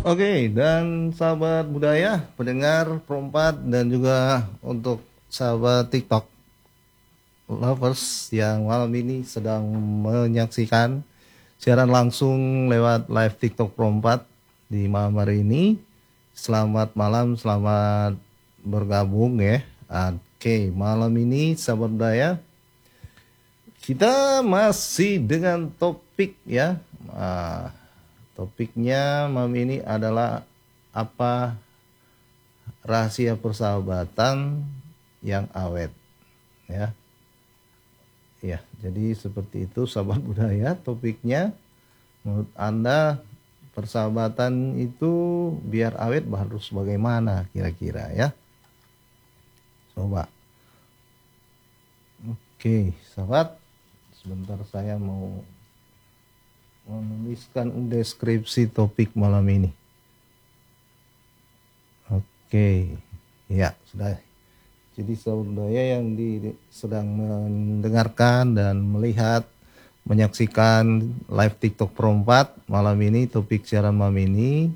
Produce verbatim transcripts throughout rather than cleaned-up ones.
Oke, dan sahabat budaya, pendengar perempat dan juga untuk sahabat TikTok lovers yang malam ini sedang menyaksikan siaran langsung lewat live TikTok perempat di malam hari ini. Selamat malam, selamat bergabung ya. Oke, malam ini sahabat budaya kita masih dengan topik ya. Nah, topiknya malam ini adalah apa rahasia persahabatan yang awet ya. Ya, jadi seperti itu sahabat budaya topiknya. Menurut Anda persahabatan itu biar awet harus bagaimana kira-kira ya? Coba. Oke, sahabat. Sebentar saya mau menuliskan deskripsi topik malam ini. Oke, ya sudah. Jadi saudara yang di, sedang mendengarkan dan melihat, menyaksikan live TikTok perempat malam ini, topik siaran malam ini.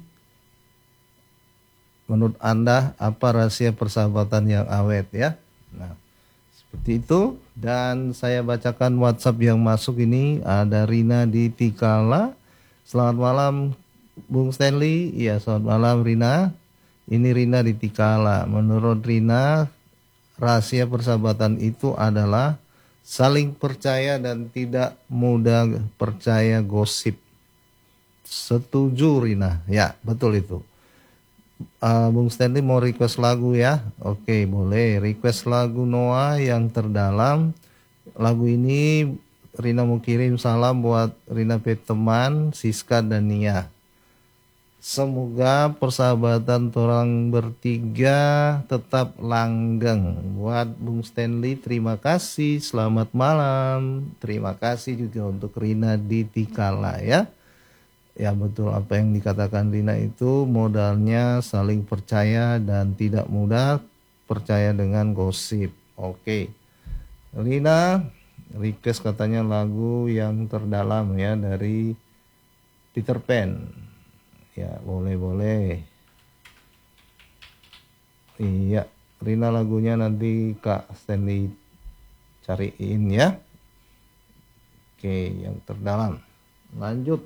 Menurut Anda apa rahasia persahabatan yang awet ya? Nah, seperti itu. Dan saya bacakan WhatsApp yang masuk ini. Ada Rina di Tikala. Selamat malam Bung Stanley. Iya, selamat malam Rina. Ini Rina di Tikala. Menurut Rina, rahasia persahabatan itu adalah saling percaya dan tidak mudah percaya gosip. Setuju Rina? Ya, betul itu. Uh, Bung Stanley mau request lagu ya? Oke, boleh. Request lagu Noah yang terdalam. Lagu ini Rina mau kirim salam buat Rina Peteman, Siska dan Nia. Semoga persahabatan orang bertiga tetap langgeng. Buat Bung Stanley terima kasih, selamat malam. Terima kasih juga untuk Rina di Tikala ya. Ya betul apa yang dikatakan Rina itu, modalnya saling percaya dan tidak mudah percaya dengan gosip. Oke Rina request katanya lagu yang terdalam ya dari Peter Pan. Ya boleh-boleh. Iya, Rina lagunya nanti Kak Stanley cariin ya. Oke, yang terdalam. Lanjut.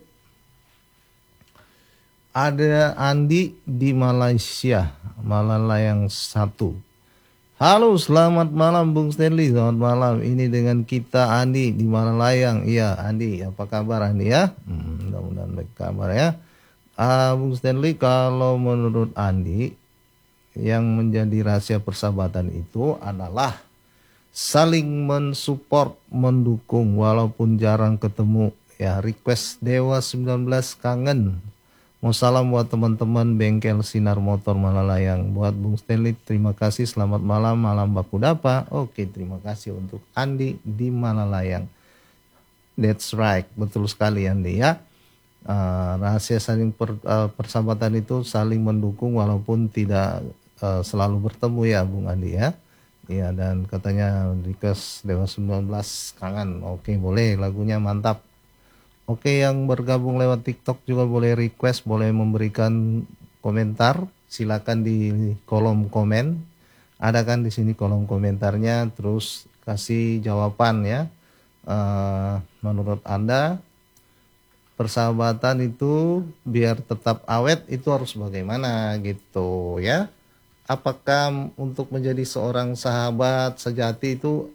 Ada Andi di Malaysia, Malalayang satu. Halo, selamat malam Bung Stanley. Selamat malam. Ini dengan kita Andi di Malalayang. Iya, Andi, apa kabar Andi ya? Hmm, mudah-mudahan baik kabar ya. Uh, Bung Stanley, kalau menurut Andi yang menjadi rahasia persahabatan itu adalah saling mensupport, mendukung walaupun jarang ketemu ya. Request Dewa sembilan belas kangen. Mau salam buat teman-teman bengkel Sinar Motor Malalayang. Buat Bung Stanley terima kasih, selamat malam, malam baku dapa. Oke, terima kasih untuk Andi di Malalayang. That's right, betul sekali Andi ya. Uh, rahasia saling per, uh, persahabatan itu saling mendukung walaupun tidak uh, selalu bertemu ya Bung Andi ya. Iya, dan katanya request Dewa sembilan belas kangen. Oke, boleh, lagunya mantap. Oke, yang bergabung lewat TikTok juga boleh request, boleh memberikan komentar. Silakan di kolom komen. Ada kan di sini kolom komentarnya, terus kasih jawaban ya. Uh, menurut Anda persahabatan itu biar tetap awet itu harus bagaimana gitu ya. Apakah untuk menjadi seorang sahabat sejati itu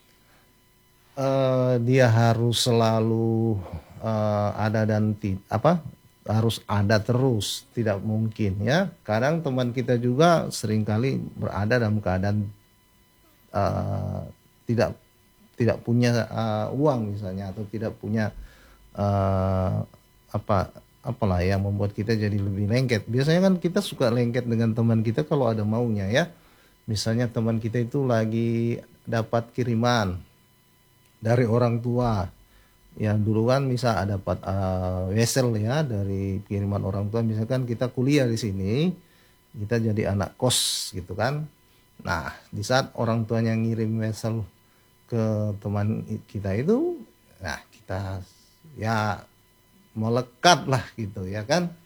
uh, dia harus selalu uh, ada dan ti- apa harus ada terus? Tidak mungkin ya. Kadang teman kita juga seringkali berada dalam keadaan uh, tidak tidak punya uh, uang misalnya, atau tidak punya Uh, apa apalah yang membuat kita jadi lebih lengket. Biasanya kan kita suka lengket dengan teman kita kalau ada maunya ya. Misalnya teman kita itu lagi dapat kiriman dari orang tua. Ya dulu kan bisa dapat uh, wesel ya dari kiriman orang tua. Misalkan kita kuliah di sini, kita jadi anak kos gitu kan. Nah di saat orang tuanya ngirim wesel ke teman kita itu, nah kita ya melekat lah gitu ya kan.